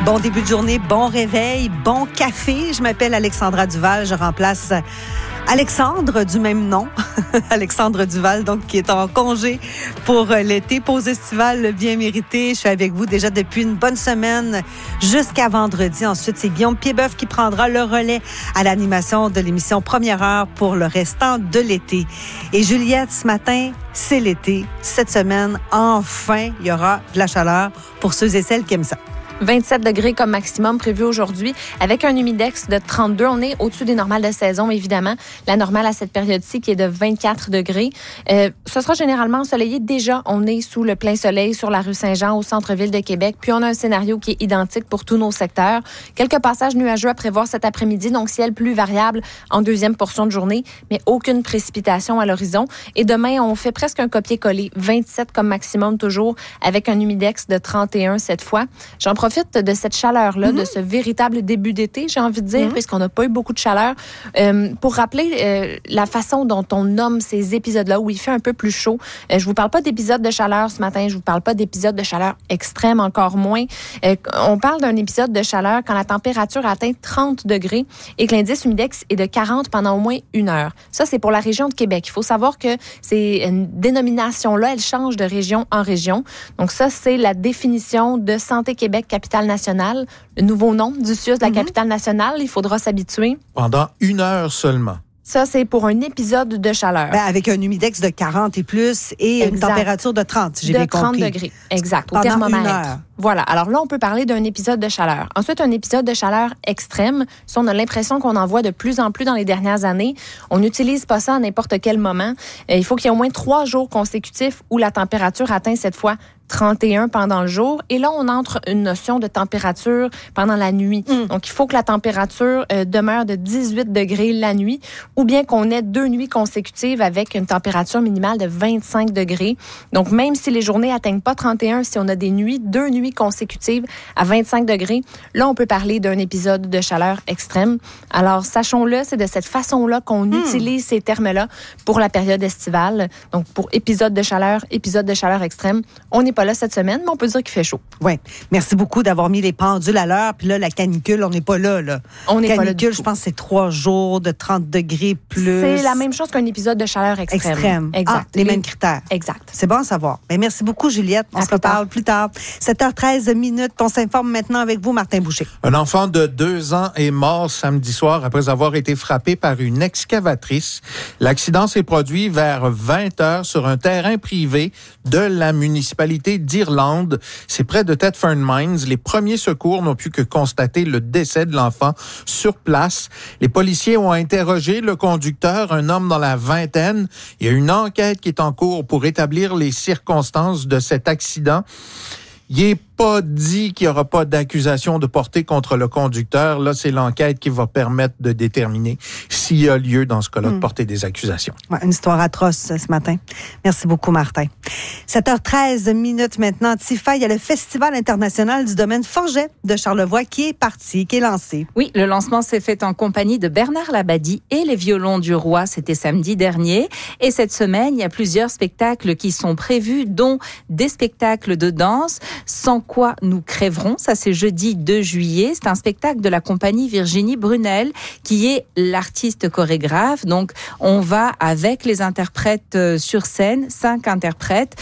Bon début de journée, bon réveil, bon café. Je m'appelle Alexandra Duval. Je remplace Alexandre du même nom. Alexandre Duval, donc, qui est en congé pour l'été. Pause estivale bien méritée. Je suis avec vous déjà depuis une bonne semaine jusqu'à vendredi. Ensuite, c'est Guillaume Piedboeuf qui prendra le relais à l'animation de l'émission Première Heure pour le restant de l'été. Et Juliette, ce matin, c'est l'été. Cette semaine, enfin, il y aura de la chaleur pour ceux et celles qui aiment ça. 27 degrés comme maximum prévu aujourd'hui, avec un humidex de 32. On est au-dessus des normales de saison, évidemment. La normale à cette période-ci qui est de 24 degrés. Ce sera généralement ensoleillé. Déjà, on est sous le plein soleil sur la rue Saint-Jean, au centre-ville de Québec. Puis, on a un scénario qui est identique pour tous nos secteurs. Quelques passages nuageux à prévoir cet après-midi, donc ciel plus variable en deuxième portion de journée, mais aucune précipitation à l'horizon. Et demain, on fait presque un copier-coller. 27 comme maximum toujours, avec un humidex de 31 cette fois. J'en profite de cette chaleur-là, de ce véritable début d'été, j'ai envie de dire, puisqu'on n'a pas eu beaucoup de chaleur, pour rappeler la façon dont on nomme ces épisodes-là, où il fait un peu plus chaud. Je vous parle pas d'épisode de chaleur ce matin, je vous parle pas d'épisode de chaleur extrême, encore moins. On parle d'un épisode de chaleur quand la température atteint 30 degrés et que l'indice humidex est de 40 pendant au moins 1 heure. Ça, c'est pour la région de Québec. Il faut savoir que ces dénominations-là, elles changent de région en région. Donc ça, c'est la définition de Santé Québec, capitale nationale, le nouveau nom du CIUS de la capitale nationale. Il faudra s'habituer. Pendant 1 heure seulement. Ça, c'est pour un épisode de chaleur. Ben, avec un humidex de 40 et plus et une température de 30, si j'ai bien compris. De 30 degrés, exact, au pendant thermomètre. 1 heure. Voilà, alors là, on peut parler d'un épisode de chaleur. Ensuite, un épisode de chaleur extrême. Ça, on a l'impression qu'on en voit de plus en plus dans les dernières années. On n'utilise pas ça à n'importe quel moment. Il faut qu'il y ait au moins 3 jours consécutifs où la température atteint cette fois 31 pendant le jour. Et là, on entre une notion de température pendant la nuit. Donc, il faut que la température demeure de 18 degrés la nuit ou bien qu'on ait 2 nuits consécutives avec une température minimale de 25 degrés. Donc, même si les journées n'atteignent pas 31, si on a des nuits, 2 nuits consécutives à 25 degrés, là, on peut parler d'un épisode de chaleur extrême. Alors, sachons-le, c'est de cette façon-là qu'on utilise ces termes-là pour la période estivale. Donc, pour épisode de chaleur extrême, on n'est pas là cette semaine, mais on peut dire qu'il fait chaud. Oui. Merci beaucoup d'avoir mis les pendules à l'heure. Puis là, la canicule, on n'est pas là. On n'est pas là du canicule, tout. je pense que c'est 3 jours de 30 degrés plus. C'est la même chose qu'un épisode de chaleur extrême. Ah, Exact. les mêmes critères. Exact. C'est bon à savoir. Mais merci beaucoup, Juliette. On se reparle plus tard. 7h13 minutes. On s'informe maintenant avec vous, Martin Boucher. Un enfant de 2 ans est mort samedi soir après avoir été frappé par une excavatrice. L'accident s'est produit vers 20h sur un terrain privé de la municipalité d'Irlande. C'est près de Thetford Mines. Les premiers secours n'ont pu que constater le décès de l'enfant sur place. Les policiers ont interrogé le conducteur, un homme dans la vingtaine. Il y a une enquête qui est en cours pour établir les circonstances de cet accident. Il n'est pas dit qu'il n'y aura pas d'accusation de porter contre le conducteur. Là, c'est l'enquête qui va permettre de déterminer s'il y a lieu, dans ce cas-là, de porter des accusations. Ouais, une histoire atroce ce matin. Merci beaucoup, Martin. 7h13 minutes maintenant. Tifa, il y a le Festival international du domaine Forget de Charlevoix qui est parti, qui est lancé. Oui, le lancement s'est fait en compagnie de Bernard Labadie et les Violons du Roi. C'était samedi dernier. Et cette semaine, il y a plusieurs spectacles qui sont prévus, dont des spectacles de danse, Sans quoi nous crèverons. Ça, c'est jeudi 2 juillet. C'est un spectacle de la compagnie Virginie Brunel, qui est l'artiste chorégraphe. Donc, on va avec les interprètes sur scène, 5 interprètes,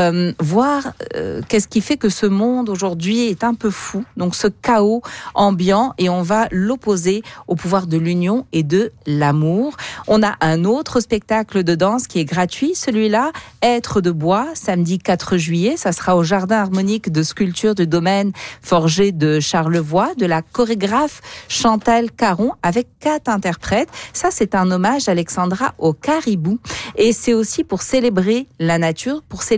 voir qu'est-ce qui fait que ce monde aujourd'hui est un peu fou. Donc, ce chaos ambiant, et on va l'opposer au pouvoir de l'union et de l'amour. On a un autre spectacle de danse qui est gratuit. Celui-là, Être de bois, samedi 4 juillet. Ça sera au Jardin harmonique de sculpture du domaine Forget de Charlevoix, de la chorégraphe Chantal Caron, avec 4 interprètes. Ça, c'est un hommage, Alexandra, au caribou. Et c'est aussi pour célébrer la nature, pour célébrer